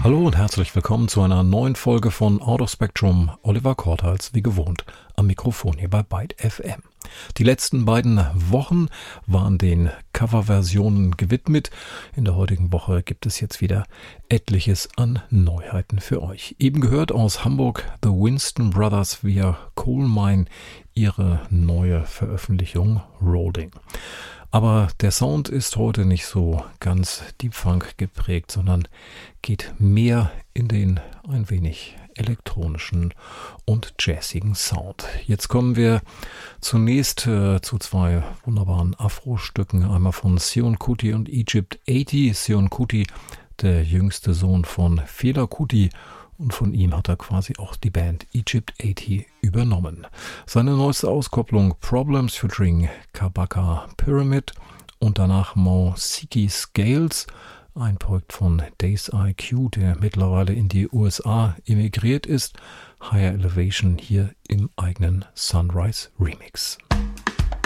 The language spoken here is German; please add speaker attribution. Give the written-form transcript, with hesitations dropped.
Speaker 1: Hallo und herzlich willkommen zu einer neuen Folge von Out of Spectrum. Oliver Korthals, wie gewohnt, am Mikrofon hier bei Byte FM. Die letzten beiden Wochen waren den Coverversionen gewidmet. In der heutigen Woche gibt es jetzt wieder etliches an Neuheiten für euch. Eben gehört aus Hamburg The Winston Brothers via Coal Mine ihre neue Veröffentlichung Rolling. Aber der Sound ist heute nicht so ganz Deep Funk geprägt, sondern geht mehr in den ein wenig elektronischen und jazzigen Sound. Jetzt kommen wir zunächst zu zwei wunderbaren Afro-Stücken. Einmal von Seun Kuti und Egypt 80. Seun Kuti, der jüngste Sohn von Fela Kuti. Und von ihm hat er quasi auch die Band Egypt 80 übernommen. Seine neueste Auskopplung Problems featuring Kabaka Pyramid und danach Mo Siki Scales, ein Projekt von Days IQ, der mittlerweile in die USA emigriert ist. Higher Elevation hier im eigenen Sunrise Remix.